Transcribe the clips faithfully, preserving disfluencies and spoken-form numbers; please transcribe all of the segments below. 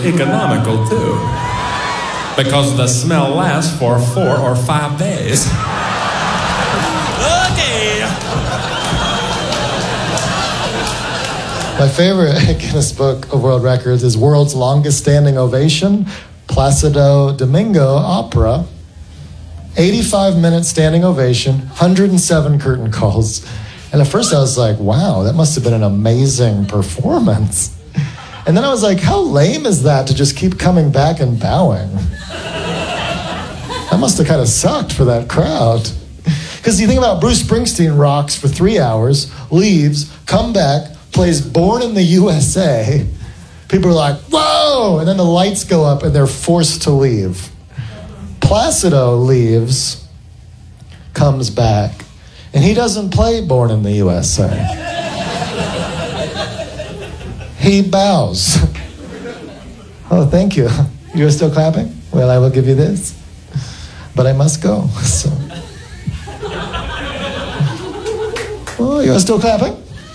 economical too, because the smell lasts for four or five days. Okay. My favorite Guinness Book of World Records is World's Longest Standing Ovation, Placido Domingo Opera. eighty-five minute standing ovation, one hundred seven curtain calls. And at first I was like, wow, that must have been an amazing performance. And then I was like, how lame is that to just keep coming back and bowing? That must have kind of sucked for that crowd. Because you think about Bruce Springsteen rocks for three hours, leaves, come back, plays Born in the U S A. People are like, whoa! And then the lights go up and they're forced to leave. Placido leaves, comes back, and he doesn't play Born in the U S A. He bows. Oh, thank you. You're still clapping? Well, I will give you this. But I must go. So. Oh, you're still clapping?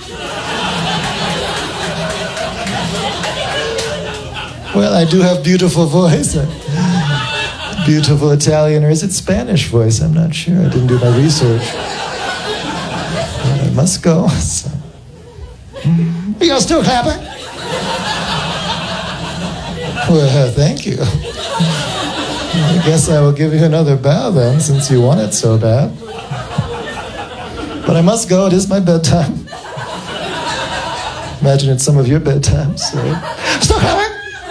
Well, I do have beautiful voice. Beautiful Italian, or is it Spanish voice? I'm not sure. I didn't do my research. But I must go. So. You're still clapping? Well, thank you. I guess I will give you another bow then, since you want it so bad. But I must go. It is my bedtime. Imagine it's some of your bedtimes. So. Still clapping?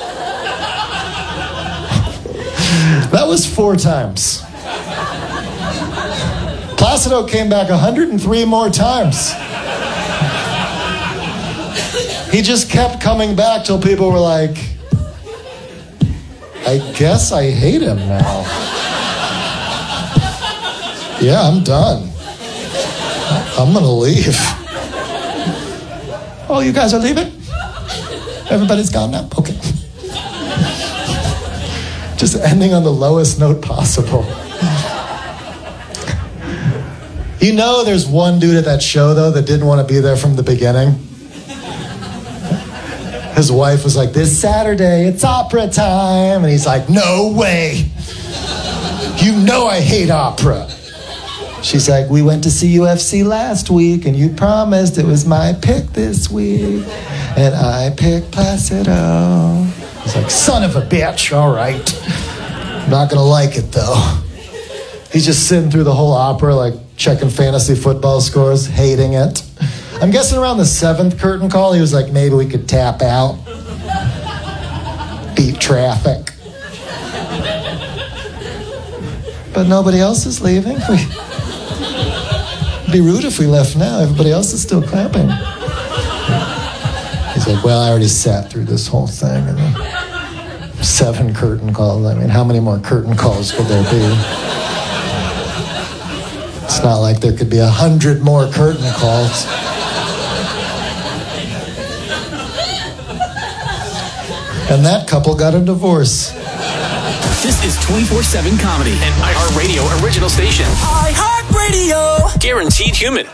That was four times. Placido came back one hundred three more times. He just kept coming back till people were like, I guess I hate him now. Yeah, I'm done. I'm gonna leave. Oh, you guys are leaving? Everybody's gone now? Okay. Just ending on the lowest note possible. You know there's one dude at that show, though, that didn't want to be there from the beginning. His wife was like, this Saturday, it's opera time. And he's like, no way. You know I hate opera. She's like, we went to see U F C last week, and you promised it was my pick this week. And I picked Placido. He's like, son of a bitch, all right. I'm not gonna like it, though. He's just sitting through the whole opera, like checking fantasy football scores, hating it. I'm guessing around the seventh curtain call, he was like, maybe we could tap out. Beat traffic. But nobody else is leaving. We, it'd be rude if we left now. Everybody else is still clapping. He's like, well, I already sat through this whole thing. And then seven curtain calls. I mean, how many more curtain calls could there be? It's not like there could be a hundred more curtain calls. And that couple got a divorce. This is twenty-four seven Comedy, an iHeartRadio original station. iHeartRadio! Guaranteed human.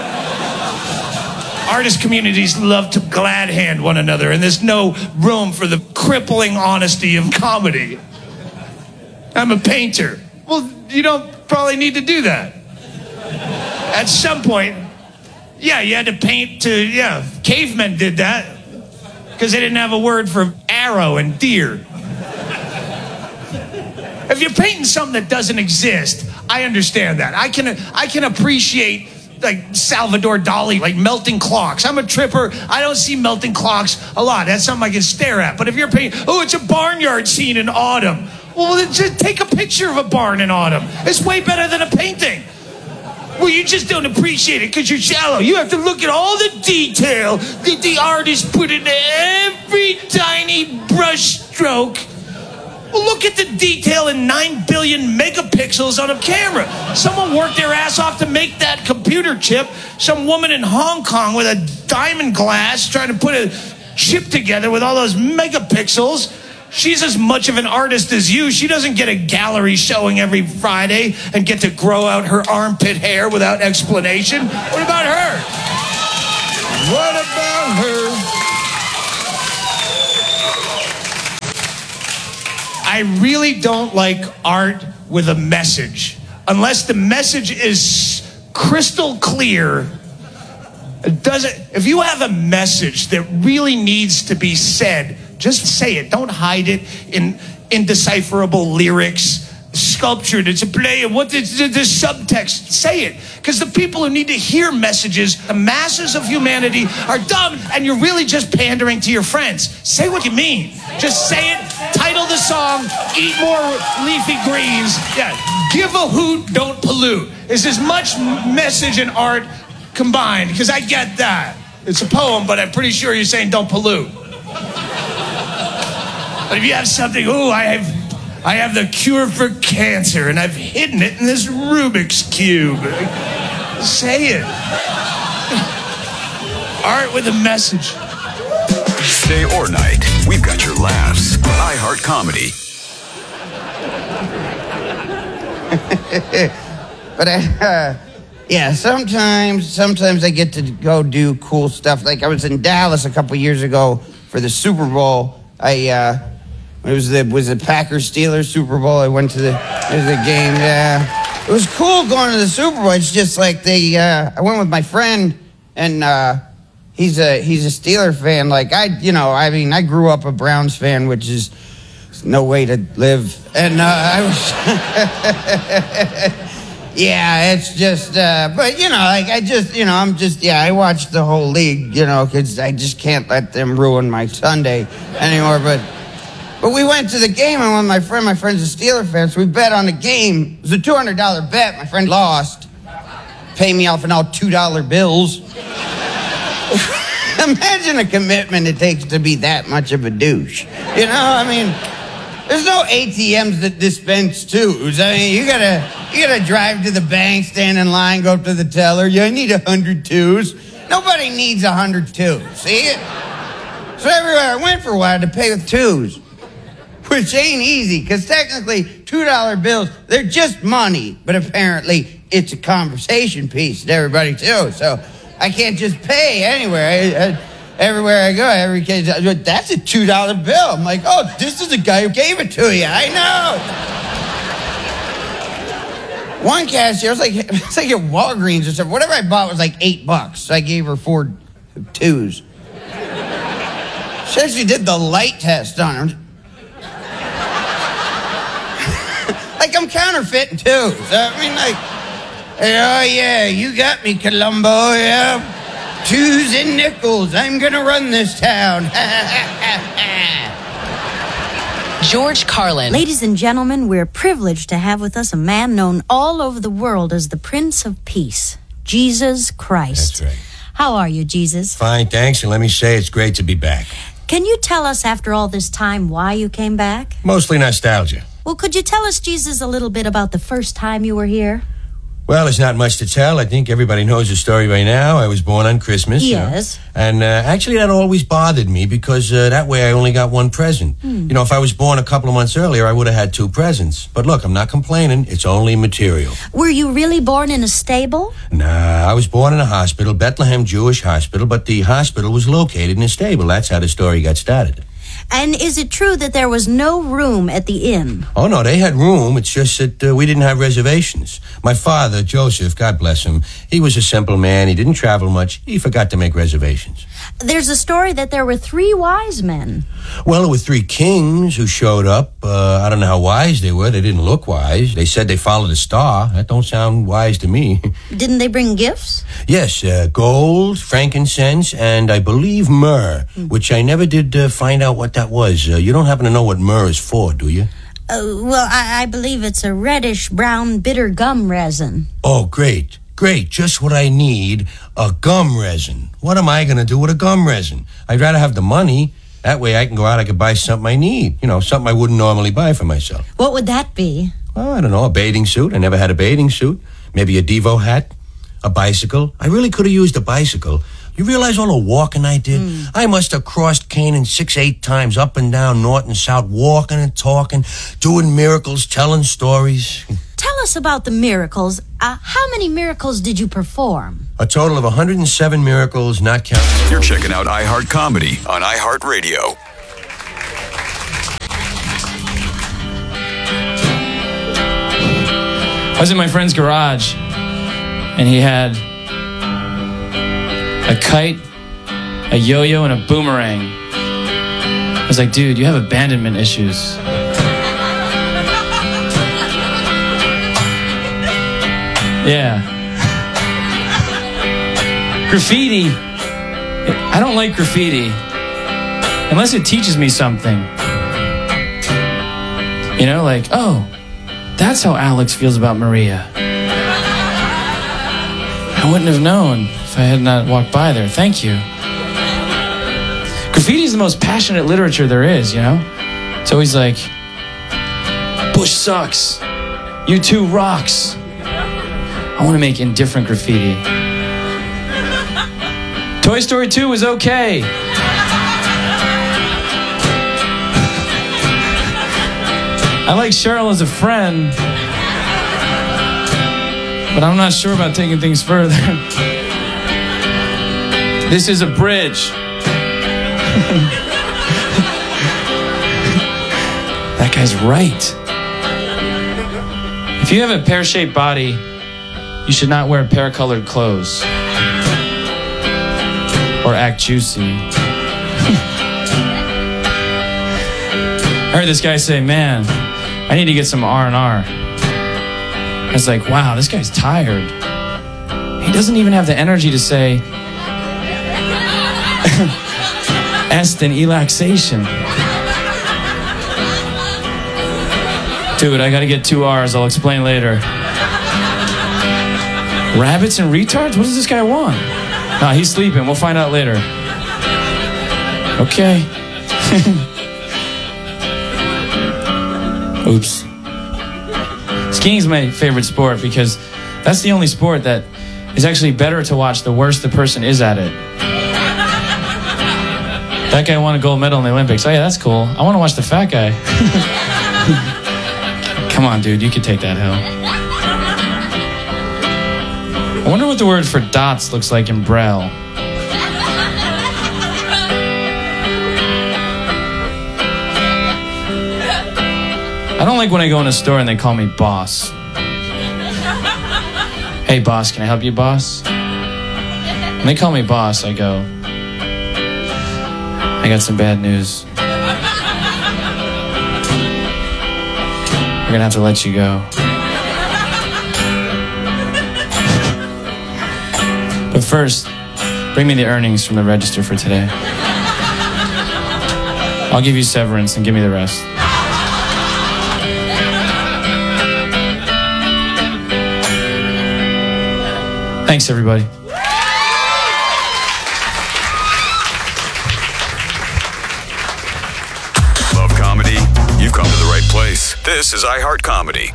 Artist communities love to glad hand one another, and there's no room for the crippling honesty of comedy. I'm a painter. Well, you don't probably need to do that. At some point, yeah, you had to paint to, yeah, cavemen did that because they didn't have a word for arrow and deer. If you're painting something that doesn't exist, I understand that. I can I can appreciate like Salvador Dali, like melting clocks. I'm a tripper. I don't see melting clocks a lot. That's something I can stare at. But if you're painting, oh, it's a barnyard scene in autumn. Well, then just take a picture of a barn in autumn. It's way better than a painting. Well, you just don't appreciate it because you're shallow. You have to look at all the detail that the artist put into every tiny brush stroke. Well, look at the detail in nine billion megapixels on a camera. Someone worked their ass off to make that computer chip. Some woman in Hong Kong with a diamond glass trying to put a chip together with all those megapixels. She's as much of an artist as you. She doesn't get a gallery showing every Friday and get to grow out her armpit hair without explanation. What about her? What about her? I really don't like art with a message. Unless the message is crystal clear. It doesn't, if you have a message that really needs to be said, just say it. Don't hide it in indecipherable lyrics, sculptured. It's a play of what the, the, the subtext. Say it. Because the people who need to hear messages, the masses of humanity, are dumb, and you're really just pandering to your friends. Say what you mean. Just say it. Title the song. Eat more leafy greens. Yeah. Give a hoot, don't pollute. It's as much message and art combined, because I get that. It's a poem, but I'm pretty sure you're saying don't pollute. But if you have something, ooh, I have I have the cure for cancer, and I've hidden it in this Rubik's Cube. Say it. Art with a message. Day or night, we've got your laughs. iHeart Comedy. But I, uh, yeah, sometimes, sometimes I get to go do cool stuff. Like I was in Dallas a couple years ago for the Super Bowl. I, uh, it was the was the Packers Steelers Super Bowl. I went to the to the game. Yeah, it was cool going to the Super Bowl. It's just like they. Uh, I went with my friend, and uh, he's a he's a Steeler fan. Like I, you know, I mean, I grew up a Browns fan, which is no way to live. And uh, I was. Yeah, it's just, uh, but, you know, like, I just, you know, I'm just, yeah, I watch the whole league, you know, because I just can't let them ruin my Sunday anymore, but, but we went to the game, and when my friend, my friend's a Steeler fan, so we bet on the game. It was a two hundred dollars bet. My friend lost. Pay me off in all two dollar bills. Imagine a commitment it takes to be that much of a douche. You know, I mean... There's no A T Ms that dispense twos. I mean, you gotta, you gotta drive to the bank, stand in line, go up to the teller. Yeah, I need a hundred twos. Nobody needs a hundred twos. See it? So everywhere I went for a while, I had to pay with twos, which ain't easy, because technically two dollar bills, they're just money, but apparently it's a conversation piece to everybody too. So I can't just pay anywhere. I, I, Everywhere I go, every kid, that's a two dollar bill. I'm like, oh, this is the guy who gave it to you. I know. One cashier, it was like, it's like at Walgreens or something. Whatever I bought was like eight bucks. So I gave her four twos. She actually did the light test on her. Like I'm counterfeiting too. So, I mean, like, oh yeah, you got me, Columbo, yeah. Twos and nickels. I'm gonna run this town. George Carlin. Ladies and gentlemen, we're privileged to have with us a man known all over the world as the Prince of Peace, Jesus Christ. That's right. How are you, Jesus? Fine, thanks, and let me say it's great to be back. Can you tell us after all this time why you came back? Mostly nostalgia. Well, could you tell us, Jesus, a little bit about the first time you were here? Well, there's not much to tell. I think everybody knows the story by now. I was born on Christmas. Yes. You know? And uh, actually, that always bothered me because uh, that way I only got one present. Hmm. You know, if I was born a couple of months earlier, I would have had two presents. But look, I'm not complaining. It's only material. Were you really born in a stable? Nah, I was born in a hospital, Bethlehem Jewish Hospital, but the hospital was located in a stable. That's how the story got started. And is it true that there was no room at the inn? Oh, no, they had room. It's just that uh, we didn't have reservations. My father, Joseph, God bless him, he was a simple man. He didn't travel much. He forgot to make reservations. There's a story that there were three wise men. Well, there were three kings who showed up. Uh, I don't know how wise they were. They didn't look wise. They said they followed a star. That don't sound wise to me. Didn't they bring gifts? Yes, uh, gold, frankincense, and I believe myrrh, mm. which I never did uh, find out what that was. Uh, you don't happen to know what myrrh is for, do you? Uh, well, I, I believe it's a reddish-brown bitter gum resin. Oh, great. Great, just what I need, a gum resin. What am I going to do with a gum resin? I'd rather have the money. That way I can go out, I can buy something I need. You know, something I wouldn't normally buy for myself. What would that be? Well, I don't know, a bathing suit. I never had a bathing suit. Maybe a Devo hat, a bicycle. I really could have used a bicycle. You realize all the walking I did? Mm. I must have crossed Canaan six, eight times, up and down, north and south, walking and talking, doing miracles, telling stories. Tell us about the miracles. Uh, how many miracles did you perform? A total of one hundred seven miracles, not counting. You're checking out iHeart Comedy on iHeartRadio. I was in my friend's garage, and he had a kite, a yo-yo, and a boomerang. I was like, dude, you have abandonment issues. Yeah. Graffiti. I don't like graffiti unless it teaches me something. You know, like, oh, that's how Alex feels about Maria. I wouldn't have known if I had not walked by there. Thank you. Graffiti is the most passionate literature there is, you know? It's always like, Bush sucks. U two rocks. I want to make indifferent graffiti. Toy Story two was okay. I like Cheryl as a friend, but I'm not sure about taking things further. This is a bridge. That guy's right. If you have a pear-shaped body, you should not wear pear-colored clothes or act juicy. I heard this guy say, man, I need to get some R and R. I was like, wow, this guy's tired. He doesn't even have the energy to say est and relaxation. Dude, I gotta get two R's. I'll explain later. Rabbits and retards? What does this guy want? Nah, he's sleeping. We'll find out later. Okay. Oops. Skiing's my favorite sport because that's the only sport that is actually better to watch the worse the person is at it. That guy won a gold medal in the Olympics. Oh yeah, that's cool. I want to watch the fat guy. Come on, dude, you can take that hill. I wonder what the word for dots looks like in Braille. I don't like when I go in a store and they call me boss. Hey, boss, can I help you, boss? When they call me boss, I go, I got some bad news. We're gonna have to let you go. But first, bring me the earnings from the register for today. I'll give you severance and give me the rest. Thanks, everybody. Love comedy? You've come to the right place. This is iHeart Comedy.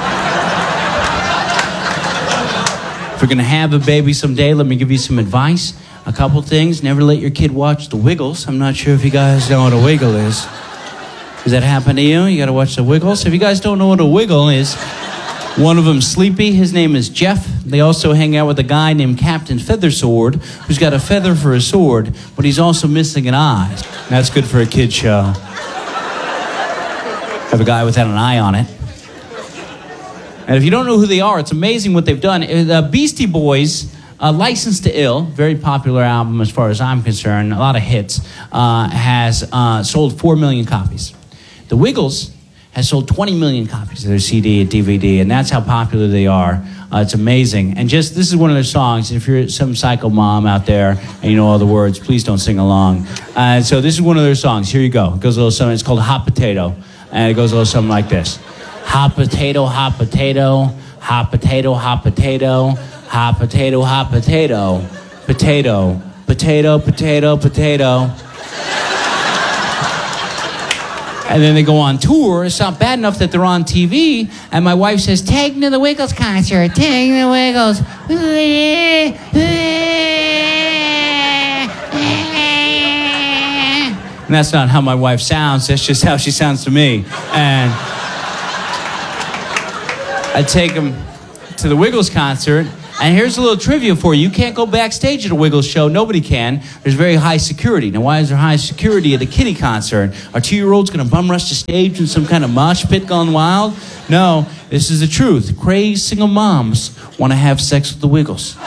If you're going to have a baby someday, let me give you some advice. A couple things. Never let your kid watch The Wiggles. I'm not sure if you guys know what a wiggle is. Does that happen to you? You got to watch The Wiggles? If you guys don't know what a wiggle is, one of them's Sleepy. His name is Jeff. They also hang out with a guy named Captain Feathersword, who's got a feather for a sword, but he's also missing an eye. That's good for a kid show. Have a guy without an eye on it. And if you don't know who they are, it's amazing what they've done. The Beastie Boys, uh, Licensed to Ill, very popular album as far as I'm concerned, a lot of hits, uh, has uh, sold four million copies. The Wiggles has sold twenty million copies of their C D and D V D, and that's how popular they are. Uh, it's amazing. And just, this is one of their songs. If you're some psycho mom out there and you know all the words, please don't sing along. Uh, so this is one of their songs. Here you go. It goes a little something. It's called Hot Potato. And it goes a little something like this. Hot potato, hot potato, hot potato, hot potato, hot potato, hot potato, potato, potato, potato, potato. And then they go on tour. It's not bad enough that they're on T V. And my wife says, take me to the Wiggles concert. Take me to the Wiggles. And that's not how my wife sounds. That's just how she sounds to me. And I take them to the Wiggles concert. And here's a little trivia for you. You can't go backstage at a Wiggles show. Nobody can. There's very high security. Now, why is there high security at a Kitty concert? Are two-year-olds going to bum rush the stage in some kind of mosh pit gone wild? No, this is the truth. Crazed single moms want to have sex with the Wiggles.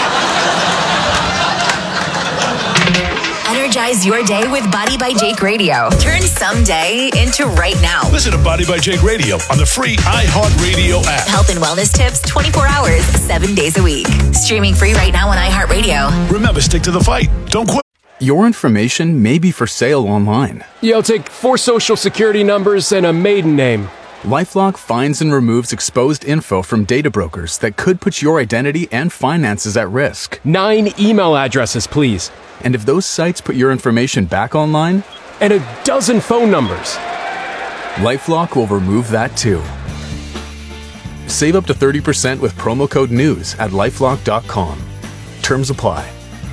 Energize your day with Body by Jake Radio. Turn someday into right now. Listen to Body by Jake Radio on the free iHeartRadio app. Health and wellness tips twenty-four hours, seven days a week. Streaming free right now on iHeartRadio. Remember, stick to the fight. Don't quit. Your information may be for sale online. Yeah, I'll take four social security numbers and a maiden name. LifeLock finds and removes exposed info from data brokers that could put your identity and finances at risk. Nine email addresses, please. And if those sites put your information back online? And a dozen phone numbers. LifeLock will remove that too. Save up to thirty percent with promo code NEWS at LifeLock dot com. Terms apply.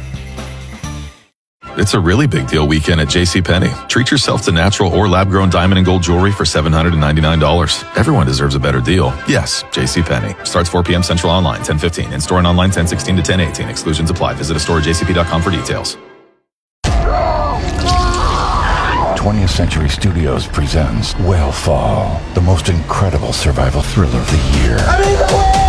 It's a really big deal weekend at JCPenney. Treat yourself to natural or lab-grown diamond and gold jewelry for seven hundred ninety-nine dollars. Everyone deserves a better deal. Yes, JCPenney. Starts four p.m. Central online, ten fifteen. In-store and online, ten sixteen to ten eighteen. Exclusions apply. Visit a store at j c p dot com for details. twentieth Century Studios presents Whale Fall, the most incredible survival thriller of the year. I'm in the whale!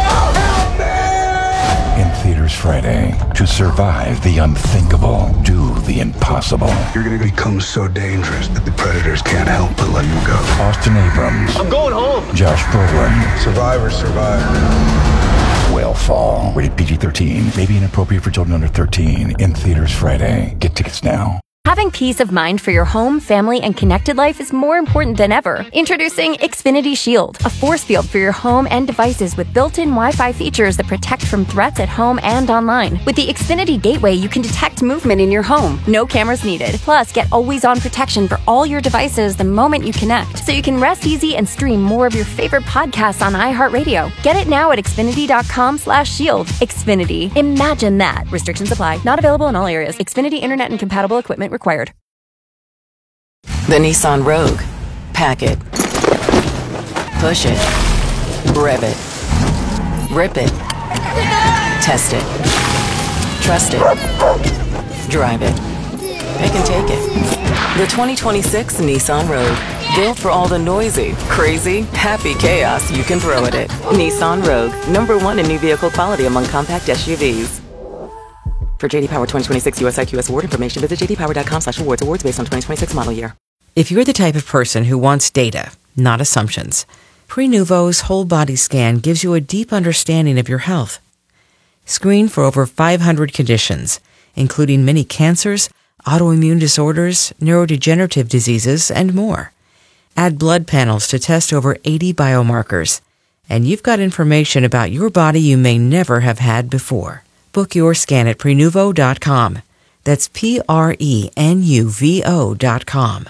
In theaters Friday. To survive the unthinkable, do the impossible. You're going to become so dangerous that the predators can't help but let you go. Austin Abrams. I'm going home. Josh Brolin. Survivor, survivor. Whale Fall. Rated P G thirteen. May be inappropriate for children under thirteen. In theaters Friday. Get tickets now. Having peace of mind for your home, family, and connected life is more important than ever. Introducing Xfinity Shield, a force field for your home and devices with built-in Wi-Fi features that protect from threats at home and online. With the Xfinity Gateway, you can detect movement in your home. No cameras needed. Plus, get always-on protection for all your devices the moment you connect, so you can rest easy and stream more of your favorite podcasts on iHeartRadio. Get it now at Xfinity dot com slash shield. Xfinity. Imagine that. Restrictions apply. Not available in all areas. Xfinity Internet and compatible equipment required. The Nissan Rogue. Pack it. Push it. Rev it. Rip it. Test it. Trust it. Drive it. Pick and take it. The twenty twenty-six Nissan Rogue. Built for all the noisy, crazy, happy chaos you can throw at it. Nissan Rogue. Number one in new vehicle quality among compact S U Vs. For J D Power twenty twenty-six U S I Q S award information, visit j d power dot com slash awards. Awards based on twenty twenty-six model year. If you're the type of person who wants data, not assumptions, Prenuvo's whole body scan gives you a deep understanding of your health. Screen for over five hundred conditions, including many cancers, autoimmune disorders, neurodegenerative diseases, and more. Add blood panels to test over eighty biomarkers, and you've got information about your body you may never have had before. Book your scan at Prenuvo dot com. That's P R E N U V O dot com.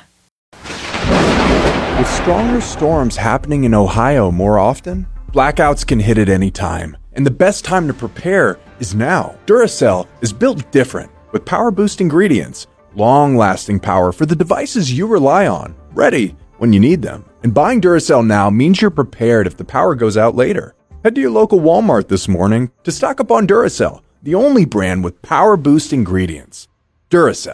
With stronger storms happening in Ohio more often, blackouts can hit at any time. And the best time to prepare is now. Duracell is built different, with power-boost ingredients, long-lasting power for the devices you rely on, ready when you need them. And buying Duracell now means you're prepared if the power goes out later. Head to your local Walmart this morning to stock up on Duracell, the only brand with power boost ingredients. Duracell.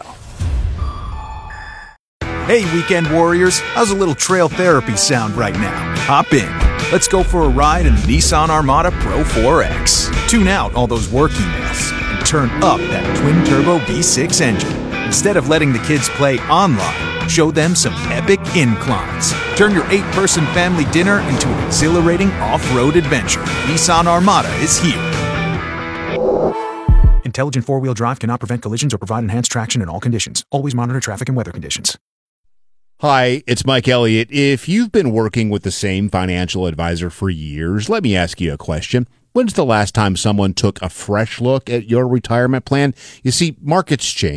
Hey, weekend warriors, how's a little trail therapy sound right now? Hop in. Let's go for a ride in the Nissan Armada Pro four X. Tune out all those work emails and turn up that twin-turbo V six engine. Instead of letting the kids play online, show them some epic inclines. Turn your eight-person family dinner into an exhilarating off-road adventure. Nissan Armada is here. Intelligent four-wheel drive cannot prevent collisions or provide enhanced traction in all conditions. Always monitor traffic and weather conditions. Hi, it's Mike Elliott. If you've been working with the same financial advisor for years, let me ask you a question. When's the last time someone took a fresh look at your retirement plan? You see, markets change,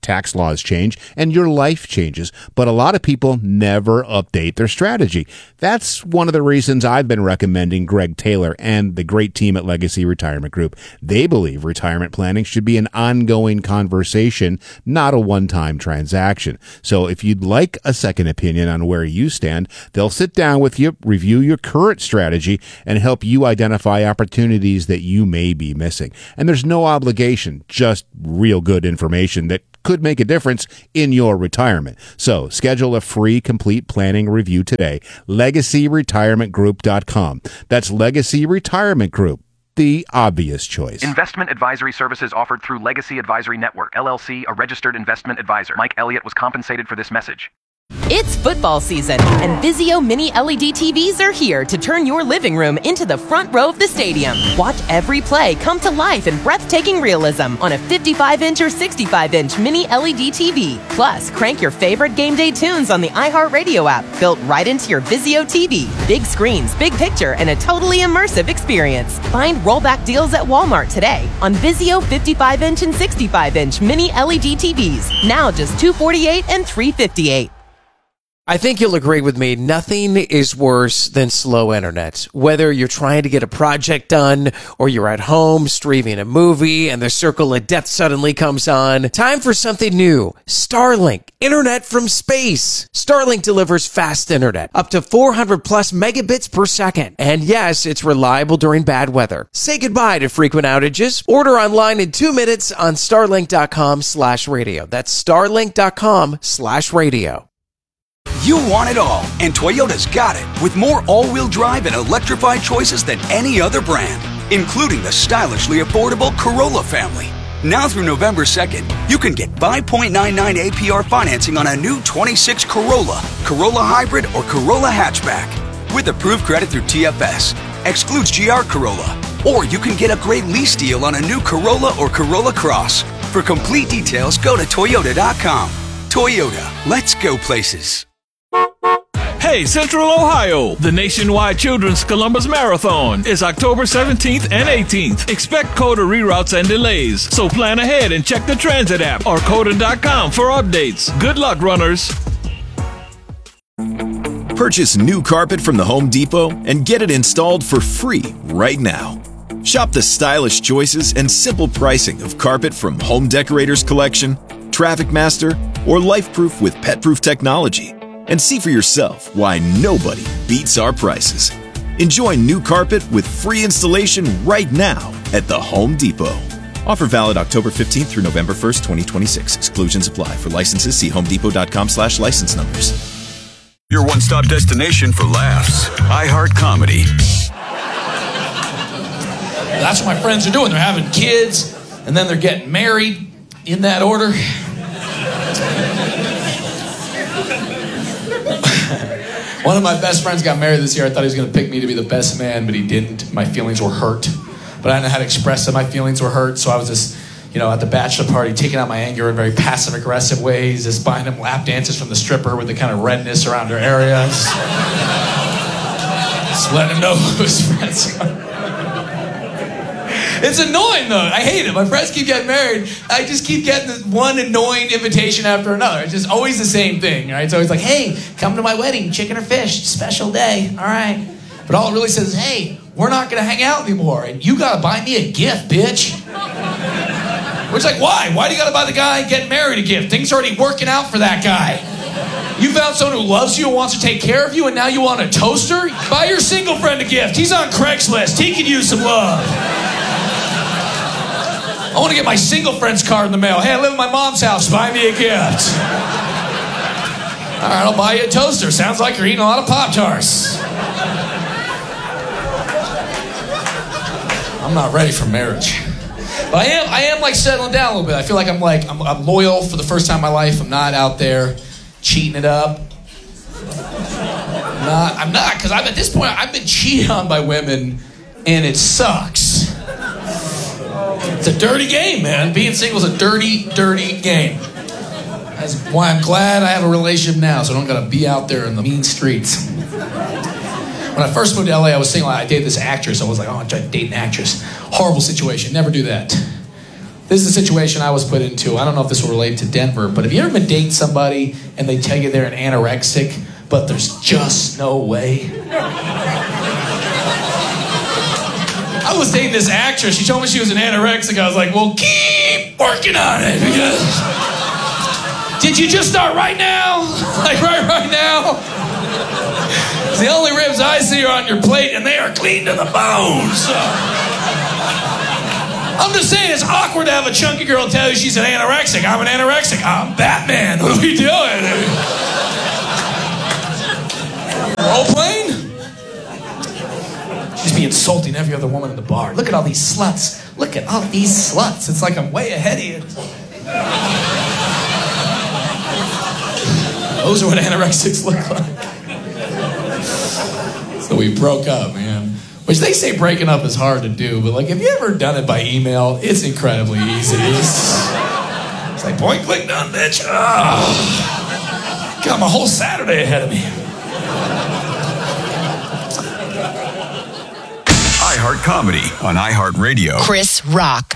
tax laws change, and your life changes. But a lot of people never update their strategy. That's one of the reasons I've been recommending Greg Taylor and the great team at Legacy Retirement Group. They believe retirement planning should be an ongoing conversation, not a one-time transaction. So if you'd like a second opinion on where you stand, they'll sit down with you, review your current strategy, and help you identify opportunities that you may be missing. And there's no obligation, just real good information that could make a difference in your retirement. So schedule a free complete planning review today. legacy retirement group dot com. That's Legacy Retirement Group, the obvious choice. Investment advisory services offered through Legacy Advisory Network, L L C, a registered investment advisor. Mike Elliott was compensated for this message. It's football season, and Vizio Mini L E D T Vs are here to turn your living room into the front row of the stadium. Watch every play come to life in breathtaking realism on a fifty-five inch or sixty-five inch Mini L E D T V. Plus, crank your favorite game day tunes on the iHeartRadio app, built right into your Vizio T V. Big screens, big picture, and a totally immersive experience. Find rollback deals at Walmart today on Vizio fifty-five inch and sixty-five inch Mini L E D T Vs. Now just two hundred forty-eight dollars and three hundred fifty-eight dollars. I think you'll agree with me. Nothing is worse than slow internet. Whether you're trying to get a project done or you're at home streaming a movie and the circle of death suddenly comes on. Time for something new. Starlink. Internet from space. Starlink delivers fast internet. Up to four hundred plus megabits per second. And yes, it's reliable during bad weather. Say goodbye to frequent outages. Order online in two minutes on starlink.com slash radio. That's starlink.com slash radio. You want it all, and Toyota's got it, with more all-wheel drive and electrified choices than any other brand, including the stylishly affordable Corolla family. Now through November second, you can get five point nine nine A P R financing on a new twenty-six Corolla, Corolla Hybrid, or Corolla Hatchback, with approved credit through T F S. Excludes G R Corolla. Or you can get a great lease deal on a new Corolla or Corolla Cross. For complete details, go to Toyota dot com. Toyota, let's go places. Hey, Central Ohio! The nationwide Children's Columbus Marathon is October seventeenth and eighteenth. Expect COTA reroutes and delays, so plan ahead and check the transit app or COTA dot com for updates. Good luck, runners! Purchase new carpet from the Home Depot and get it installed for free right now. Shop the stylish choices and simple pricing of carpet from Home Decorators Collection, Traffic Master, or LifeProof with PetProof technology. And see for yourself why nobody beats our prices. Enjoy new carpet with free installation right now at the Home Depot. Offer valid October fifteenth through November first, twenty twenty-six. Exclusions apply. For licenses, see homedepot.com slash license numbers. Your one-stop destination for laughs. iHeart Comedy. That's what my friends are doing. They're having kids, and then they're getting married in that order. One of my best friends got married this year. I thought he was going to pick me to be the best man, but he didn't. My feelings were hurt. But I didn't know how to express that my feelings were hurt, so I was just, you know, at the bachelor party, taking out my anger in very passive-aggressive ways, just buying him lap dances from the stripper with the kind of redness around her area. Just, just letting him know who his friends are. It's annoying, though. I hate it. My friends keep getting married. I just keep getting this one annoying invitation after another. It's just always the same thing, right? It's always like, hey, come to my wedding, chicken or fish, special day, all right. But all it really says is, hey, we're not going to hang out anymore, and you got to buy me a gift, bitch. Which, like, why? Why do you got to buy the guy getting married a gift? Things are already working out for that guy. You found someone who loves you and wants to take care of you, and now you want a toaster? Buy your single friend a gift. He's on Craigslist. He can use some love. I want to get my single friend's card in the mail. Hey, I live in my mom's house. Buy me a gift. All right, I'll buy you a toaster. Sounds like you're eating a lot of Pop-Tarts. I'm not ready for marriage. But I am, I am like settling down a little bit. I feel like I'm like, I'm, I'm loyal for the first time in my life. I'm not out there cheating it up. I'm not, I'm not, because I'm at this point, I've been cheated on by women, and it sucks. It's a dirty game, man. Being single is a dirty, dirty game. That's why I'm glad I have a relationship now, so I don't gotta be out there in the mean streets. When I first moved to L A, I was single. I dated this actress. I was like, oh, I'm trying to date an actress. Horrible situation. Never do that. This is a situation I was put into. I don't know if this will relate to Denver, but have you ever been dating somebody and they tell you they're an anorexic, but there's just no way? I was dating this actress. She told me she was an anorexic. I was like, well, keep working on it. Because... Did you just start right now? Like right, right now? The only ribs I see are on your plate, and they are clean to the bone. So. I'm just saying, it's awkward to have a chunky girl tell you she's an anorexic. I'm an anorexic. I'm Batman. What are we doing? Role playing? She's be insulting every other woman in the bar. Look at all these sluts. Look at all these sluts. It's like I'm way ahead of you. Those are what anorexics look like. So we broke up, man. Which they say breaking up is hard to do, but like, have you ever done it by email? It's incredibly easy. It's, it's like, point, click, done, bitch. Oh, got my whole Saturday ahead of me. iHeart Comedy on iHeartRadio. Chris Rock.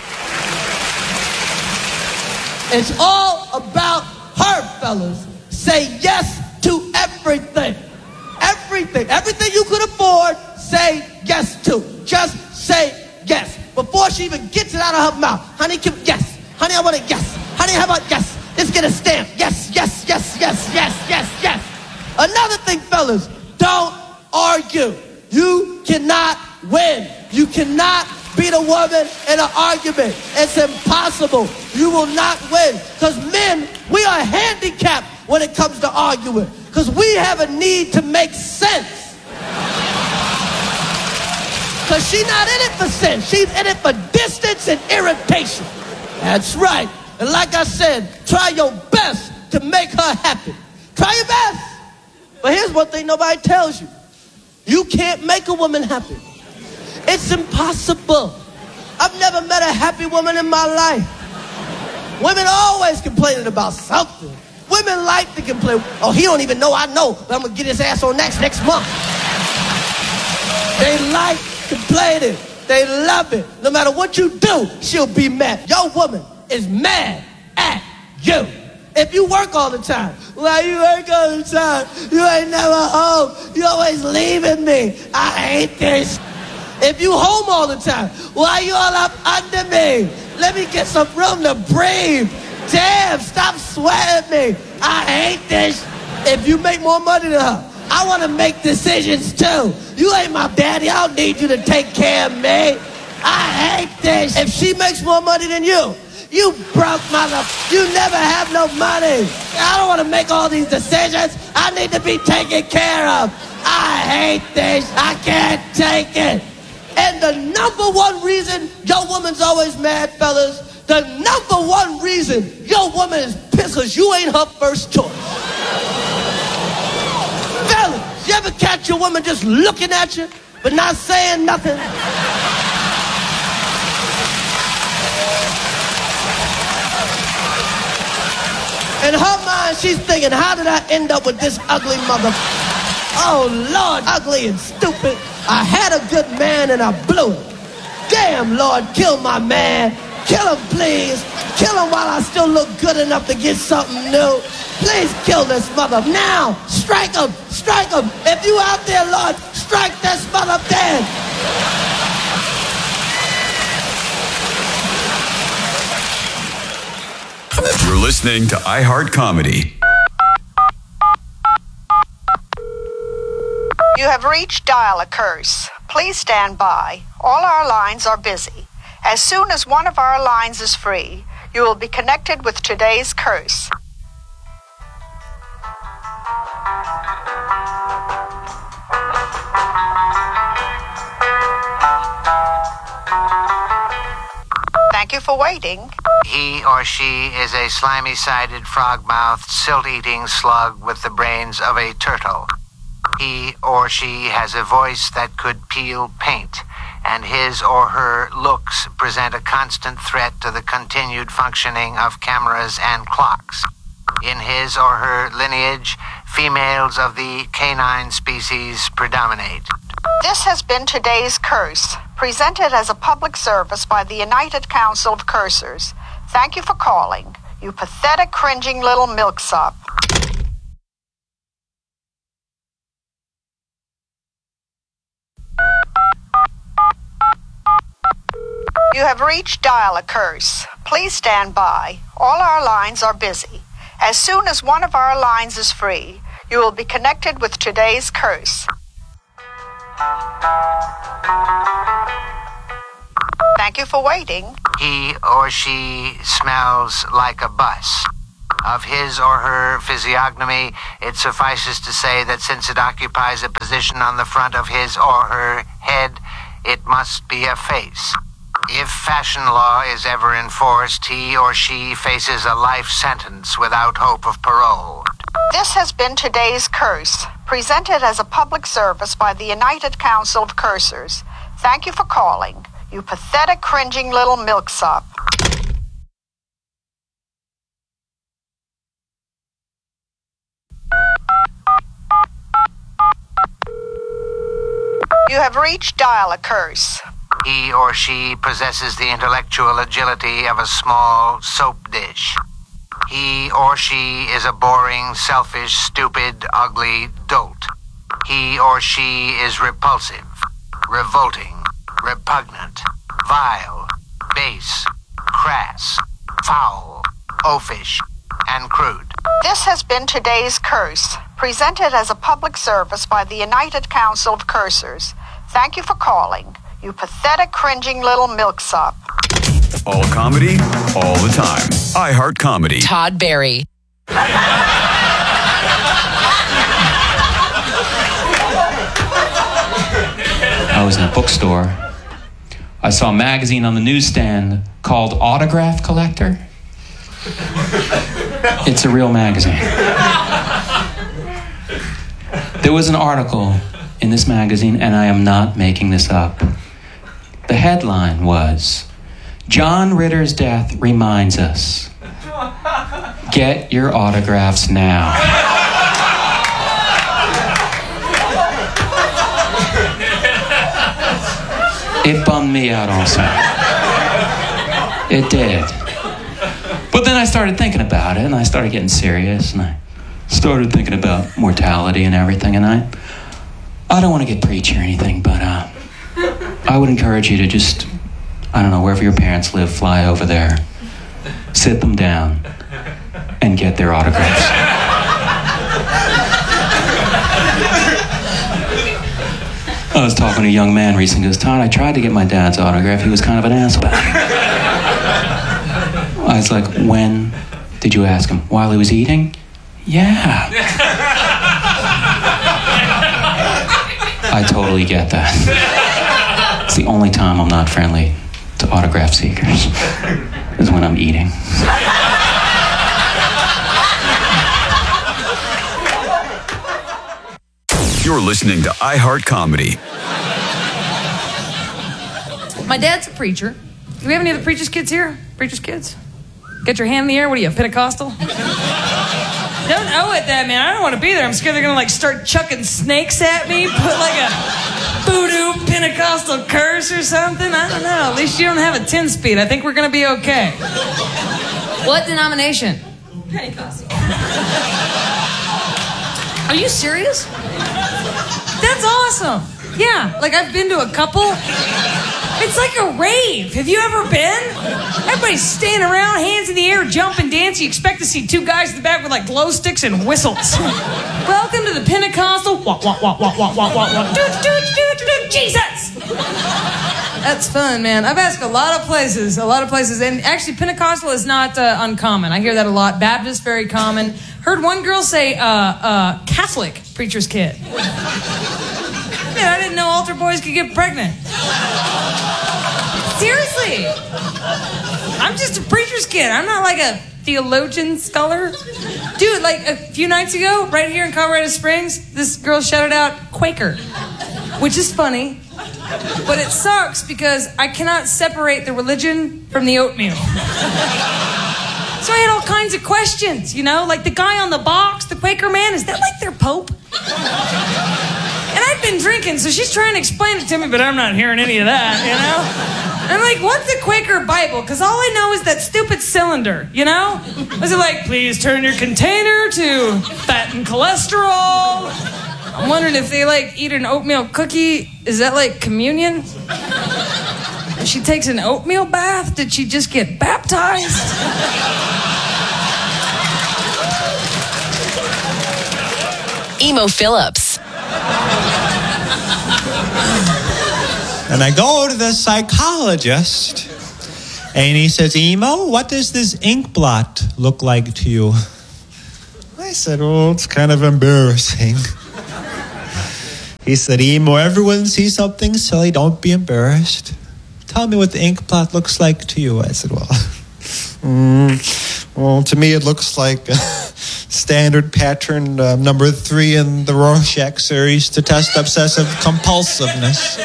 It's all about her, fellas. Say yes to everything. Everything. Everything you could afford, say yes to. Just say yes. Before she even gets it out of her mouth. Honey, can, yes. Honey, I want it, yes. Honey, how about yes? Let's get a stamp. Yes, yes, yes, yes, yes, yes, yes. Another thing, fellas, don't argue. You cannot win. You cannot beat a woman in an argument. It's impossible. You will not win. Because men, we are handicapped when it comes to arguing. Because we have a need to make sense. Because she's not in it for sense. She's in it for distance and irritation. That's right. And like I said, try your best to make her happy. Try your best. But here's one thing nobody tells you. You can't make a woman happy. It's impossible. I've never met a happy woman in my life. Women always complaining about something. Women like to complain. Oh, he don't even know I know, but I'm going to get his ass on next next month. They like complaining. They love it. No matter what you do, she'll be mad. Your woman is mad at you. If you work all the time, why you work all the time? You ain't never home. You always leaving me. I hate this. If you home all the time, why you all up under me? Let me get some room to breathe. Damn, stop sweating me. I hate this. If you make more money than her, I want to make decisions too. You ain't my daddy. I don't need you to take care of me. I hate this. If she makes more money than you, you broke mother. You never have no money. I don't want to make all these decisions. I need to be taken care of. I hate this. I can't take it. And the number one reason your woman's always mad, fellas, the number one reason your woman is pissed because you ain't her first choice. Fellas, you ever catch your woman just looking at you but not saying nothing? In her mind, she's thinking, how did I end up with this ugly mother? Oh, Lord, ugly and stupid. I had a good man and I blew it. Damn, Lord, kill my man. Kill him, please. Kill him while I still look good enough to get something new. Please kill this mother. Now, strike him. Strike him. If you out there, Lord, strike this mother dead. You're listening to iHeart Comedy. You have reached Dial a Curse. Please stand by. All our lines are busy. As soon as one of our lines is free, you will be connected with today's curse. Thank you for waiting. He or she is a slimy-sided, frog-mouthed, silt-eating slug with the brains of a turtle. He or she has a voice that could peel paint, and his or her looks present a constant threat to the continued functioning of cameras and clocks. In his or her lineage, females of the canine species predominate. This has been today's curse, presented as a public service by the United Council of Cursors. Thank you for calling, you pathetic, cringing little milksop. You have reached Dial a Curse. Please stand by. All our lines are busy. As soon as one of our lines is free, you will be connected with today's curse. Thank you for waiting. He or she smells like a bus. Of his or her physiognomy, it suffices to say that since it occupies a position on the front of his or her head, it must be a face. If fashion law is ever enforced, he or she faces a life sentence without hope of parole. This has been today's curse, presented as a public service by the United Council of Cursors. Thank you for calling, you pathetic, cringing little milksop. You have reached Dial a Curse. He or she possesses the intellectual agility of a small soap dish. He or she is a boring, selfish, stupid, ugly dolt. He or she is repulsive, revolting, repugnant, vile, base, crass, foul, oafish, and crude. This has been today's curse, presented as a public service by the United Council of Cursors. Thank you for calling, you pathetic, cringing little milksop. All comedy, all the time. iHeart Comedy. Todd Barry. I was in a bookstore. I saw a magazine on the newsstand called Autograph Collector. It's a real magazine. There was an article in this magazine, and I am not making this up. The headline was, John Ritter's death reminds us. Get your autographs now. It bummed me out also. It did. But then I started thinking about it, and I started getting serious, and I started thinking about mortality and everything, and I I don't want to get preachy or anything, but uh, I would encourage you to just, I don't know, wherever your parents live, fly over there, sit them down, and get their autographs. I was talking to a young man recently. He goes, Todd, I tried to get my dad's autograph. He was kind of an asshole. I was like, when did you ask him? While he was eating? Yeah. I totally get that. It's the only time I'm not friendly to autograph seekers is when I'm eating. You're listening to iHeart Comedy. My dad's a preacher. Do we have any other preacher's kids here? Preacher's kids? Get your hand in the air. What are you, Pentecostal? Don't owe it that, man. I don't want to be there. I'm scared they're going to, like, start chucking snakes at me, put, like, a voodoo Pentecostal curse or something. I don't know. At least you don't have a ten-speed. I think we're going to be okay. What denomination? Pentecostal. Are you serious? That's awesome. Yeah, like, I've been to a couple. It's like a rave. Have you ever been? Everybody's standing around, hands in the air, jumping, dancing. You expect to see two guys in the back with like glow sticks and whistles. Welcome to the Pentecostal. Wah, wah, wah, wah, wah, wah, wah, wah. Doot, doot, doot, doot, Jesus! That's fun, man. I've asked a lot of places, a lot of places. And actually, Pentecostal is not uh, uncommon. I hear that a lot. Baptist, very common. Heard one girl say uh, uh, Catholic preacher's kid. Man, I didn't know altar boys could get pregnant. Seriously. I'm just a preacher's kid. I'm not like a theologian scholar. Dude, like a few nights ago, right here in Colorado Springs, this girl shouted out Quaker, which is funny, but it sucks because I cannot separate the religion from the oatmeal. So I had all kinds of questions, you know, like the guy on the box, the Quaker man, is that like their pope? And I'd been drinking, so she's trying to explain it to me, but I'm not hearing any of that, you know? I'm like, what's a Quaker Bible? Because all I know is that stupid cylinder, you know? Was it like, please turn your container to fat and cholesterol? I'm wondering if they, like, eat an oatmeal cookie. Is that, like, communion? If she takes an oatmeal bath, did she just get baptized? Emo Phillips. And I go to the psychologist, and he says, Emo, what does this ink blot look like to you? I said, oh, it's kind of embarrassing. He said, Emo, everyone sees something silly, don't be embarrassed. Tell me what the ink blot looks like to you. I said, well, mm, well, to me it looks like a standard pattern uh, number three in the Rorschach series to test obsessive compulsiveness.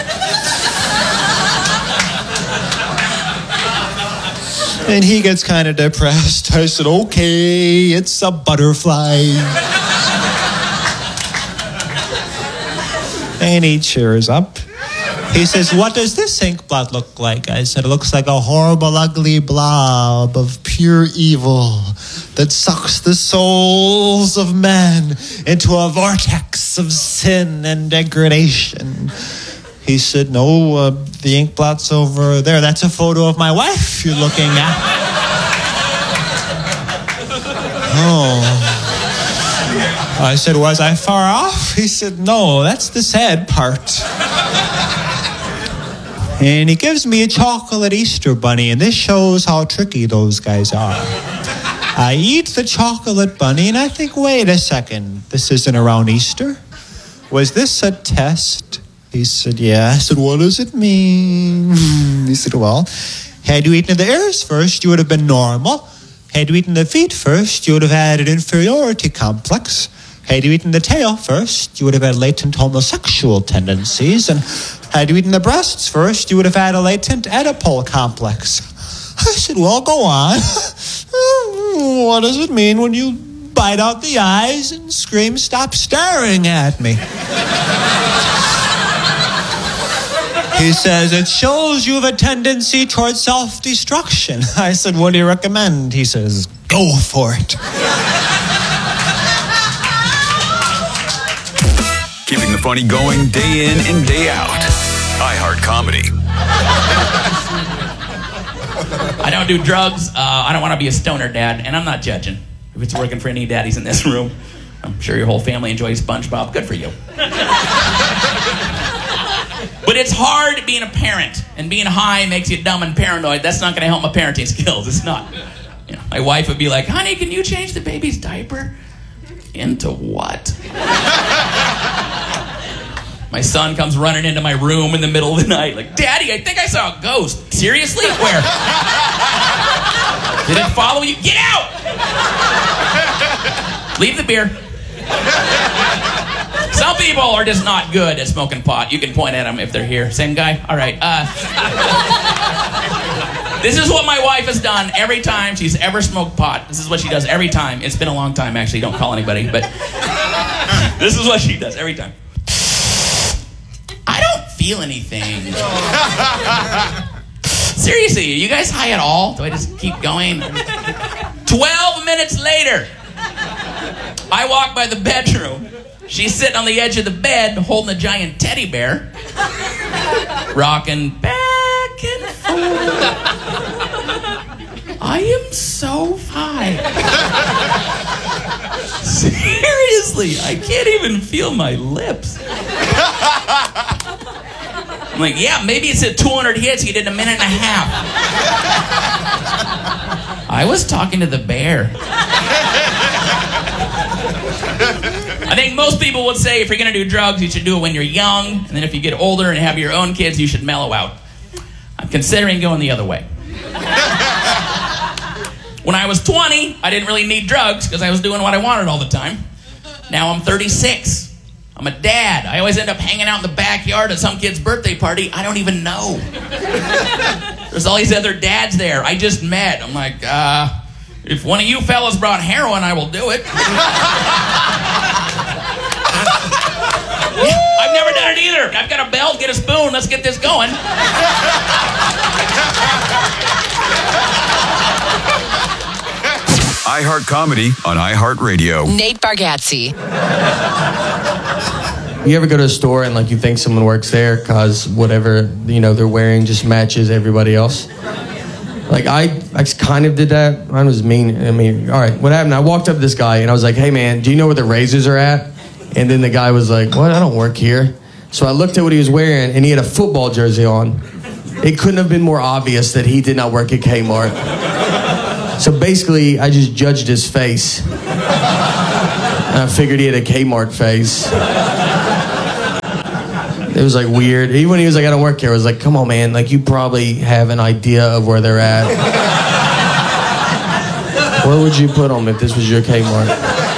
And he gets kind of depressed. I said, okay, it's a butterfly. And he cheers up. He says, what does this ink blot look like? I said, it looks like a horrible, ugly blob of pure evil that sucks the souls of men into a vortex of sin and degradation. He said, no, uh, the ink blot's over there. That's a photo of my wife you're looking at. Oh. I said, was I far off? He said, no, that's the sad part. And he gives me a chocolate Easter bunny, and this shows how tricky those guys are. I eat the chocolate bunny, and I think, wait a second, this isn't around Easter. Was this a test? He said, yeah. I said, what does it mean? He said, well, had you eaten the ears first, you would have been normal. Had you eaten the feet first, you would have had an inferiority complex. Had you eaten the tail first, you would have had latent homosexual tendencies. And had you eaten the breasts first, you would have had a latent Oedipal complex. I said, well, go on. What does it mean when you bite out the eyes and scream, stop staring at me? He says, it shows you have a tendency towards self-destruction. I said, what do you recommend? He says, go for it. Keeping the funny going day in and day out. iHeart Comedy. I don't do drugs. Uh, I don't want to be a stoner dad, and I'm not judging. If it's working for any daddies in this room, I'm sure your whole family enjoys SpongeBob. Good for you. But it's hard being a parent, and being high makes you dumb and paranoid. That's not going to help my parenting skills. It's not. You know, my wife would be like, honey, can you change the baby's diaper? Into what? My son comes running into my room in the middle of the night like, Daddy, I think I saw a ghost. Seriously? Where? Did it follow you? Get out! Leave the beer. Some people are just not good at smoking pot. You can point at them if they're here. Same guy? All right. Uh, this is what my wife has done every time she's ever smoked pot. This is what she does every time. It's been a long time, actually. Don't call anybody. But this is what she does every time. I don't feel anything. Seriously, are you guys high at all? Do I just keep going? Twelve minutes later, I walk by the bedroom. She's sitting on the edge of the bed holding a giant teddy bear, rocking back and forth. I am so high. Seriously, I can't even feel my lips. I'm like, yeah, maybe it's at two hundred hits. You did a minute and a half. I was talking to the bear. I think most people would say if you're going to do drugs, you should do it when you're young. And then if you get older and have your own kids, you should mellow out. I'm considering going the other way. When I was twenty, I didn't really need drugs because I was doing what I wanted all the time. Now I'm thirty-six. I'm a dad. I always end up hanging out in the backyard at some kid's birthday party I don't even know. There's all these other dads there I just met. I'm like, uh, if one of you fellas brought heroin, I will do it. I've never done it either. I've got a belt, get a spoon, let's get this going. iHeart Comedy on iHeartRadio. Nate Bargatze. You ever go to a store and like you think someone works there because whatever, you know, they're wearing just matches everybody else? Like I, I kind of did that. Mine was mean. I mean, all right, what happened? I walked up to this guy and I was like, hey man, do you know where the razors are at? And then the guy was like, what? I don't work here. So I looked at what he was wearing and he had a football jersey on. It couldn't have been more obvious that he did not work at Kmart. So basically, I just judged his face. And I figured he had a Kmart face. It was like weird. Even when he was like, I don't work here, I was like, come on, man. Like, you probably have an idea of where they're at. Where would you put them if this was your Kmart?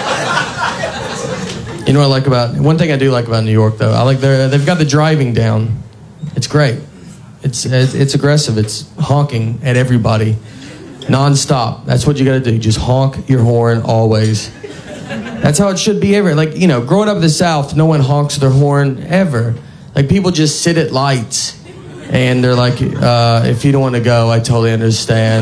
You know what I like about... One thing I do like about New York, though, I like their, they've got the driving down. It's great. It's, it's, it's aggressive. It's honking at everybody. Non-stop. That's what you got to do. Just honk your horn always. That's how it should be ever. Like, you know, growing up in the South, no one honks their horn ever. Like, people just sit at lights, and they're like, uh, if you don't want to go, I totally understand.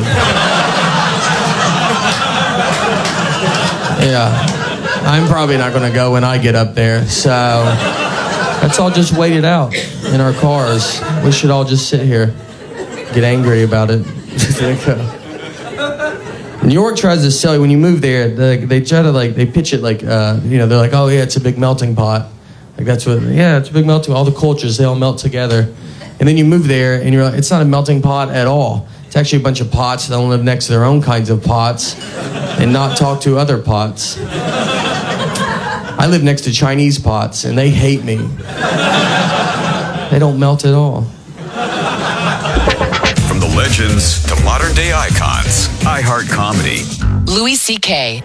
Yeah. I'm probably not going to go when I get up there, so let's all just wait it out in our cars. We should all just sit here, get angry about it. New York tries to sell you, when you move there, they, they try to, like, they pitch it like, uh, you know, they're like, oh, yeah, it's a big melting pot. Like, that's what, yeah, it's a big melting pot. All the cultures, they all melt together. And then you move there, and you're like, it's not a melting pot at all. It's actually a bunch of pots that don't live next to their own kinds of pots and not talk to other pots. I live next to Chinese pots, and they hate me. They don't melt at all. From the legends to modern day icons, iHeart Comedy. Louis C K.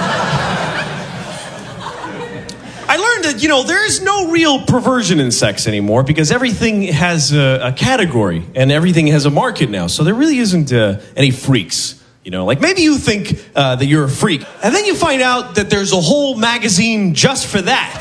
I learned that, you know, there is no real perversion in sex anymore because everything has a, a category and everything has a market now. So there really isn't uh, any freaks. You know, like maybe you think uh, that you're a freak, and then you find out that there's a whole magazine just for that.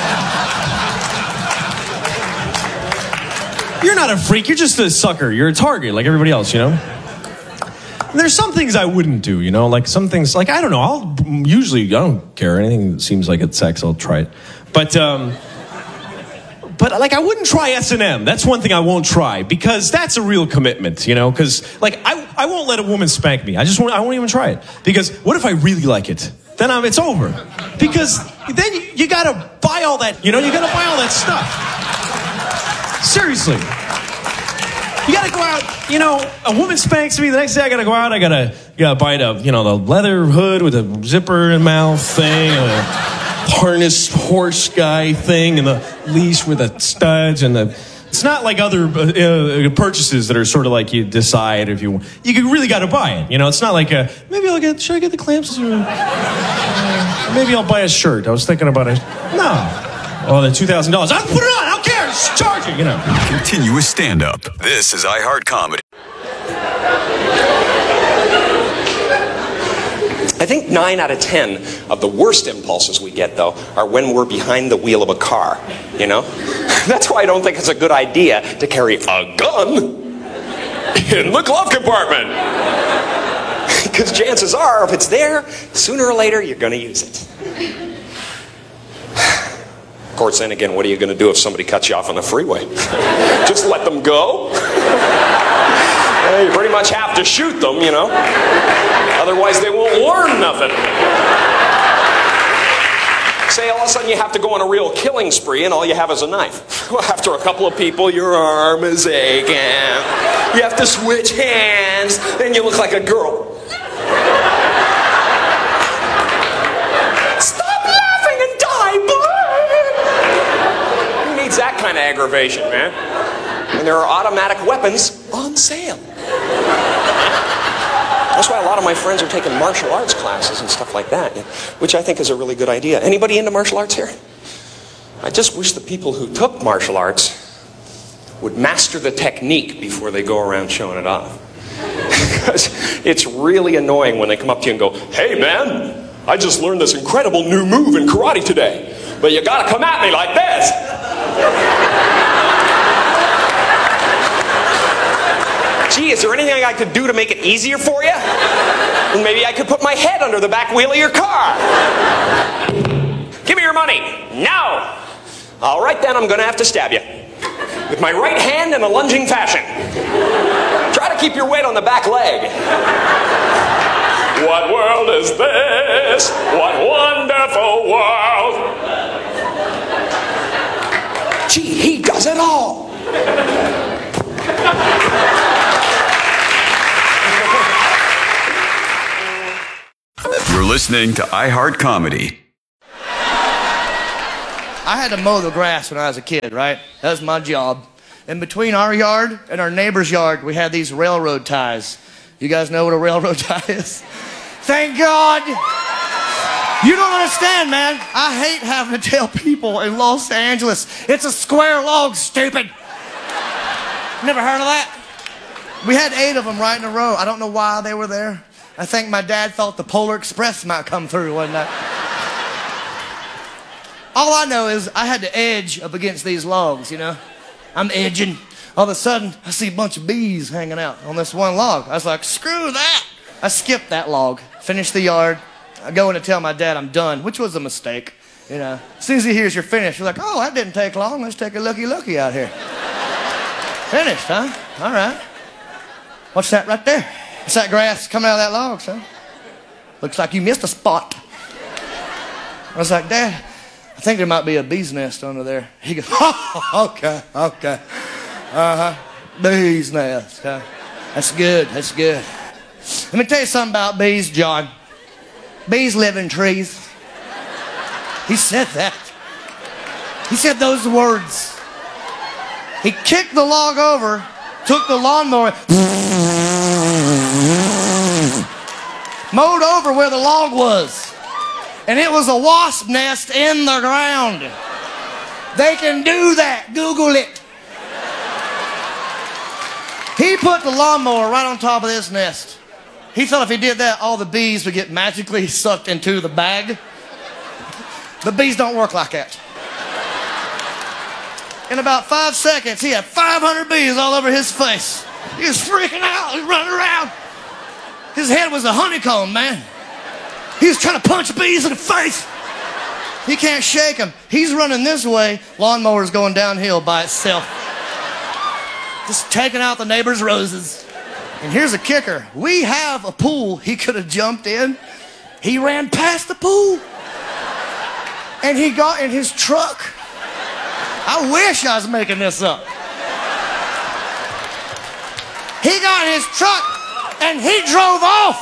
You're not a freak, you're just a sucker. You're a target like everybody else, you know? And there's some things I wouldn't do, you know? Like some things, like, I don't know, I'll usually, I don't care. Anything that seems like it's sex, I'll try it. But, um... But, like, I wouldn't try S and M. That's one thing I won't try, because that's a real commitment, you know? Because, like, I I won't let a woman spank me. I just won't, I won't even try it. Because what if I really like it? Then I'm, it's over. Because then you, you gotta buy all that, you know? You gotta buy all that stuff. Seriously. You gotta go out, you know, a woman spanks me, the next day I gotta go out, I gotta, gotta buy the, you know, the leather hood with a zipper in mouth thing, and a harness horse guy thing, and the leash with the studs, and the, it's not like other uh, purchases that are sort of like you decide if you, you really gotta buy it, you know, it's not like a, maybe I'll get, should I get the clamps? Or, uh, maybe I'll buy a shirt, I was thinking about it, no. Oh, the two thousand dollars, I'll put it on, I don't care, just charge it, you know. Continuous stand-up. This is iHeart Comedy. I think nine out of ten of the worst impulses we get, though, are when we're behind the wheel of a car, you know? That's why I don't think it's a good idea to carry a gun in the glove compartment. Because chances are, if it's there, sooner or later, you're going to use it. Of course, then again, what are you going to do if somebody cuts you off on the freeway? Just let them go? You pretty much have to shoot them, you know? Otherwise, they won't learn nothing. Say all of a sudden you have to go on a real killing spree and all you have is a knife. Well, after a couple of people, your arm is aching. You have to switch hands, then you look like a girl. Stop laughing and die, boy! Who needs that kind of aggravation, man? And there are automatic weapons on sale. That's why a lot of my friends are taking martial arts classes and stuff like that, which I think is a really good idea. Anybody into martial arts here? I just wish the people who took martial arts would master the technique before they go around showing it off. Because it's really annoying when they come up to you and go, hey man, I just learned this incredible new move in karate today, but you gotta come at me like this. Gee, is there anything I could do to make it easier for you? And maybe I could put my head under the back wheel of your car. Give me your money. No. All right, then, I'm going to have to stab you. With my right hand in a lunging fashion. Try to keep your weight on the back leg. What world is this? What wonderful world. Gee, he does it all. You're listening to iHeart Comedy. I had to mow the grass when I was a kid, right? That was my job. And between our yard and our neighbor's yard, we had these railroad ties. You guys know what a railroad tie is? Thank God. You don't understand, man. I hate having to tell people in Los Angeles, it's a square log, stupid. Never heard of that? We had eight of them right in a row. I don't know why they were there. I think my dad thought the Polar Express might come through one night. All I know is I had to edge up against these logs, you know. I'm edging. All of a sudden, I see a bunch of bees hanging out on this one log. I was like, screw that. I skipped that log, finished the yard. I go in to tell my dad I'm done, which was a mistake, you know. As soon as he hears you're finished, he's like, oh, that didn't take long. Let's take a looky-looky out here. Finished, huh? All right. What's that right there? What's that grass coming out of that log, son? Looks like you missed a spot. I was like, Dad, I think there might be a bee's nest under there. He goes, oh, okay, okay. Uh-huh. Bee's nest. Huh? That's good, that's good. Let me tell you something about bees, John. Bees live in trees. He said that. He said those words. He kicked the log over, took the lawnmower, mowed over where the log was. And it was a wasp nest in the ground. They can do that. Google it. He put the lawnmower right on top of this nest. He thought if he did that, all the bees would get magically sucked into the bag. But bees don't work like that. In about five seconds, he had five hundred bees all over his face. He was freaking out. He was running around. His head was a honeycomb, man. He was trying to punch bees in the face. He can't shake them. He's running this way. Lawnmower's going downhill by itself. Just taking out the neighbor's roses. And here's a kicker. We have a pool he could have jumped in. He ran past the pool. And he got in his truck. I wish I was making this up. He got in his truck and he drove off.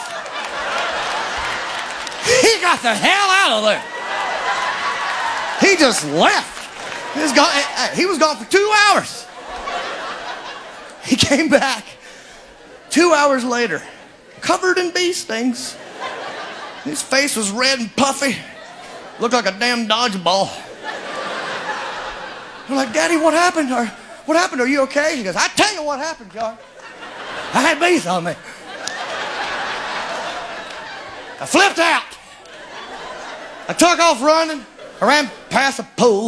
He got the hell out of there. He just left. He was gone, he was gone for two hours. He came back two hours later, covered in bee stings. His face was red and puffy. Looked like a damn dodgeball. I'm like, Daddy, what happened? Or, what happened? Are you okay? He goes, I tell you what happened, John. I had bees on me. I flipped out. I took off running. I ran past a pool.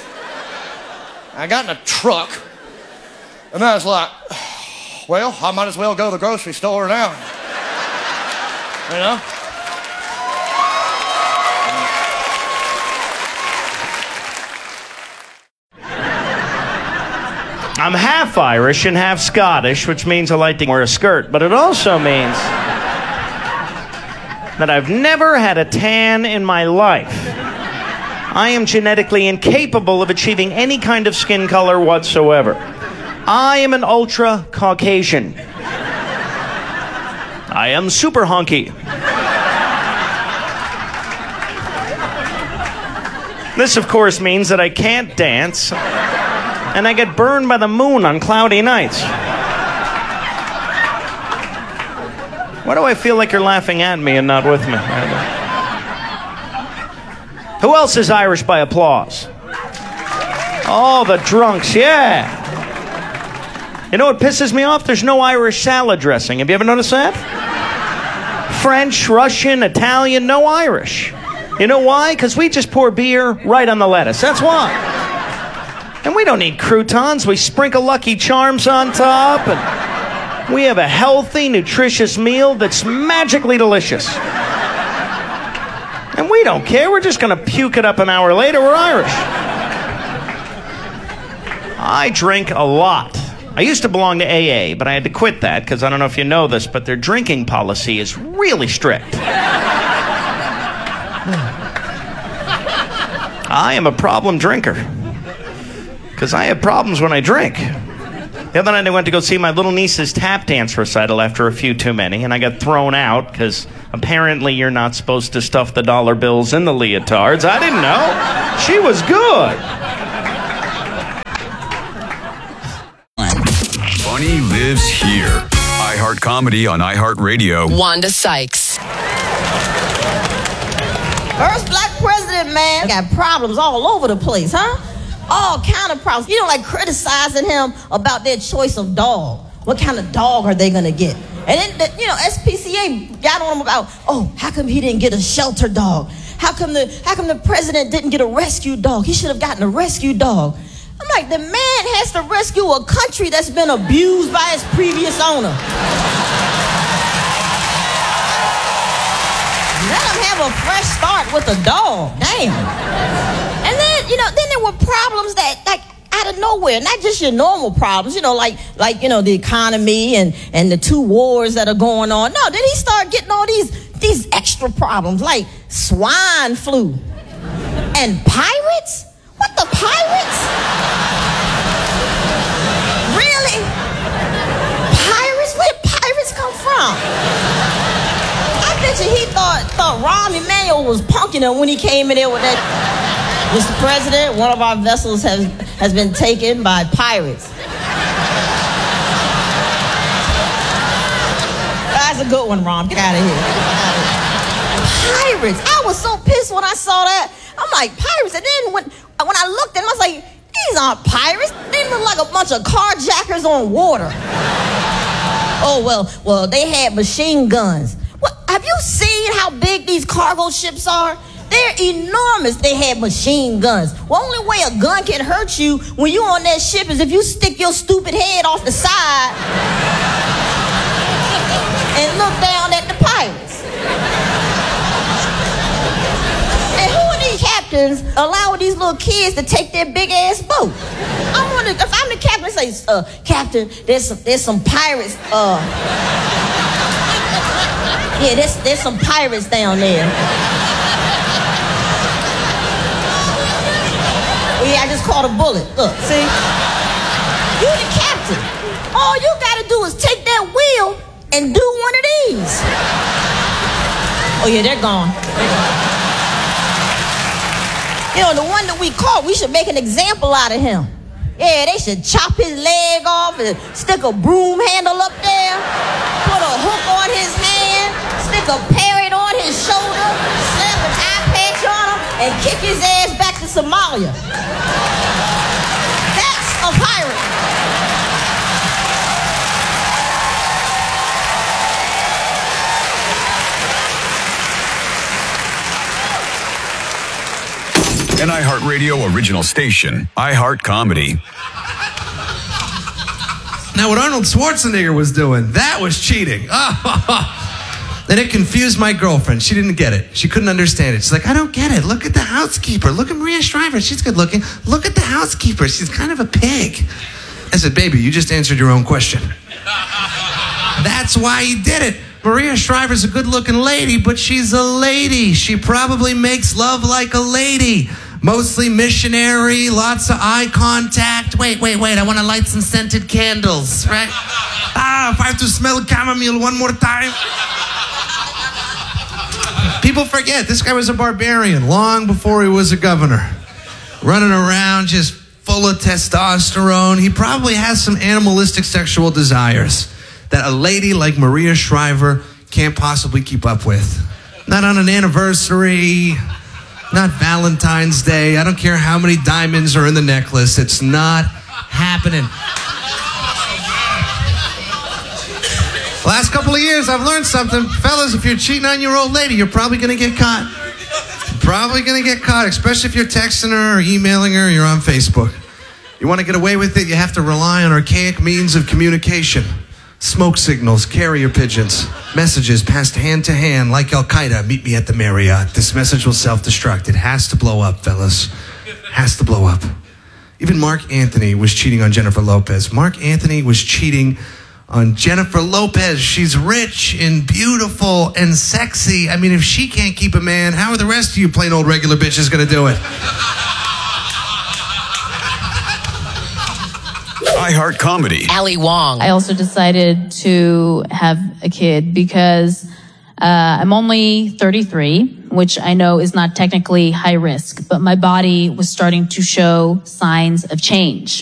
I got in a truck. And I was like, well, I might as well go to the grocery store now. You know? I'm half Irish and half Scottish, which means I like to wear a skirt, but it also means that I've never had a tan in my life. I am genetically incapable of achieving any kind of skin color whatsoever. I am an ultra Caucasian. I am super hunky. This, of course, means that I can't dance, and I get burned by the moon on cloudy nights. Why do I feel like you're laughing at me and not with me? Who else is Irish by applause? Oh, the drunks, yeah. You know what pisses me off? There's no Irish salad dressing. Have you ever noticed that? French, Russian, Italian, no Irish. You know why? Because we just pour beer right on the lettuce. That's why. And we don't need croutons. We sprinkle Lucky Charms on top. And We have a healthy, nutritious meal that's magically delicious. And we don't care. We're just going to puke it up an hour later. We're Irish. I drink a lot. I used to belong to A A, but I had to quit that because I don't know if you know this, but their drinking policy is really strict. I am a problem drinker because I have problems when I drink. The other night I went to go see my little niece's tap dance recital after a few too many, and I got thrown out because apparently you're not supposed to stuff the dollar bills in the leotards. I didn't know. She was good. Funny lives here. iHeart Comedy on iHeartRadio. Wanda Sykes. First black president, man, got problems all over the place, huh? All kind of problems. You know, like criticizing him about their choice of dog. What kind of dog are they gonna get? And then, the, you know, S P C A got on him about, oh, how come he didn't get a shelter dog? How come the how come the president didn't get a rescue dog? He should have gotten a rescue dog. I'm like, the man has to rescue a country that's been abused by its previous owner. Let him have a fresh start with a dog. Damn. And then, you know, then there were problems that, like, out of nowhere, not just your normal problems, you know, like, like you know, the economy and, and the two wars that are going on. No, then he started getting all these, these extra problems, like swine flu and pirates. What, the pirates? Really? Pirates? Where did pirates come from? I bet you he thought, thought Rahm Emanuel was punking him when he came in there with that. Mister President, one of our vessels has, has been taken by pirates. That's a good one, Rahm. Get out of here. Pirates. I was so pissed when I saw that. I'm like, pirates. And then when, when I looked at them, I was like, these aren't pirates. They look like a bunch of carjackers on water. Oh, well, well, they had machine guns. What, have you seen how big these cargo ships are? They're enormous. They had machine guns. The only way a gun can hurt you when you're on that ship is if you stick your stupid head off the side and look down at the pirates. And who are these captains allowing these little kids to take their big ass boat? I wonder if I'm the captain, I say, uh, Captain, there's some, there's some pirates. Uh, yeah, there's, there's some pirates down there. Yeah, I just caught a bullet. Look, see? You the captain. All you gotta do is take that wheel and do one of these. Oh yeah, they're gone. You know, the one that we caught, we should make an example out of him. Yeah, they should chop his leg off and stick a broom handle up there, put a hook on his hand, stick a parrot on his shoulder, slap an eye patch on him, and kick his ass back to Somalia. That's a pirate. An iHeartRadio original station, iHeart Comedy. Now, what Arnold Schwarzenegger was doing, that was cheating. And it confused my girlfriend. She didn't get it. She couldn't understand it. She's like, I don't get it. Look at the housekeeper. Look at Maria Shriver. She's good looking. Look at the housekeeper. She's kind of a pig. I said, baby, you just answered your own question. That's why he did it. Maria Shriver's a good looking lady, but she's a lady. She probably makes love like a lady. Mostly missionary, lots of eye contact. Wait, wait, wait, I want to light some scented candles, right? Ah, if I have to smell chamomile one more time. People forget, this guy was a barbarian long before he was a governor. Running around just full of testosterone. He probably has some animalistic sexual desires that a lady like Maria Shriver can't possibly keep up with. Not on an anniversary, not Valentine's Day. I don't care how many diamonds are in the necklace. It's not happening. Last couple of years, I've learned something. Fellas, if you're cheating on your old lady, you're probably going to get caught. Probably going to get caught, especially if you're texting her or emailing her or you're on Facebook. You want to get away with it, you have to rely on archaic means of communication. Smoke signals, carrier pigeons, messages passed hand to hand like Al-Qaeda. Meet me at the Marriott. This message will self-destruct. It has to blow up, fellas. Has to blow up. Even Mark Anthony was cheating on Jennifer Lopez. Mark Anthony was cheating on Jennifer Lopez. She's rich and beautiful and sexy. I mean, if she can't keep a man, how are the rest of you plain old regular bitches going to do it? iHeart Comedy. Ali Wong. I also decided to have a kid because uh, I'm only thirty-three, which I know is not technically high risk, but my body was starting to show signs of change.